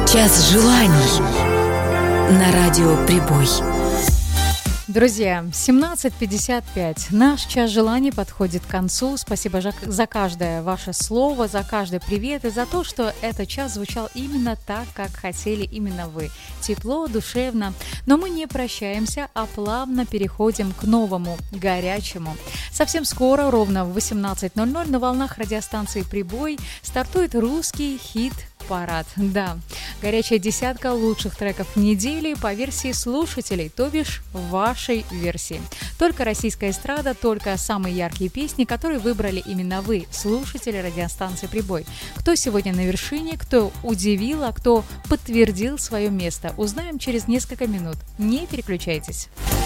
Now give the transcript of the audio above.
Час желаний на радио Прибой. Друзья, 17:55. Наш час желаний подходит к концу. Спасибо за каждое ваше слово, за каждый привет и за то, что этот час звучал именно так, как хотели именно вы. Тепло, душевно. Но мы не прощаемся, а плавно переходим к новому, горячему. Совсем скоро, ровно в 18:00 на волнах радиостанции «Прибой» стартует русский хит-парад. Да, горячая десятка лучших треков недели по версии слушателей, то бишь вашей версии. Только российская эстрада, только самые яркие песни, которые выбрали именно вы, слушатели радиостанции «Прибой». Кто сегодня на вершине, кто удивил, а кто подтвердил свое место, узнаем через несколько минут. Не переключайтесь.